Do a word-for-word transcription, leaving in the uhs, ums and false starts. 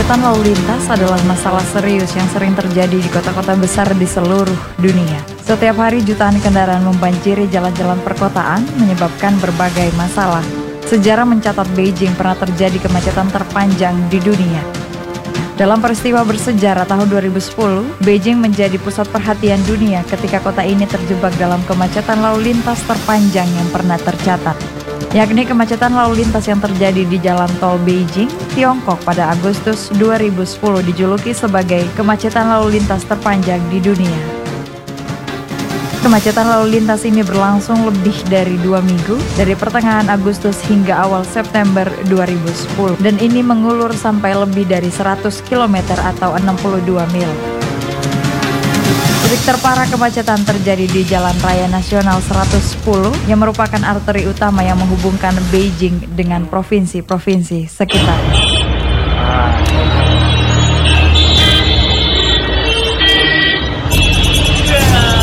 Kemacetan lalu lintas adalah masalah serius yang sering terjadi di kota-kota besar di seluruh dunia. Setiap hari jutaan kendaraan membanjiri jalan-jalan perkotaan menyebabkan berbagai masalah. Sejarah mencatat Beijing pernah terjadi kemacetan terpanjang di dunia. Dalam peristiwa bersejarah tahun dua ribu sepuluh, Beijing menjadi pusat perhatian dunia ketika kota ini terjebak dalam kemacetan lalu lintas terpanjang yang pernah tercatat, yakni kemacetan lalu lintas yang terjadi di jalan tol Beijing, Tiongkok pada Agustus dua ribu sepuluh dijuluki sebagai kemacetan lalu lintas terpanjang di dunia. Kemacetan lalu lintas ini berlangsung lebih dari dua minggu, dari pertengahan Agustus hingga awal September dua ribu sepuluh, dan ini mengulur sampai lebih dari seratus kilometer atau enam puluh dua mil. Titik terparah kemacetan terjadi di Jalan Raya Nasional seratus sepuluh yang merupakan arteri utama yang menghubungkan Beijing dengan provinsi-provinsi sekitarnya.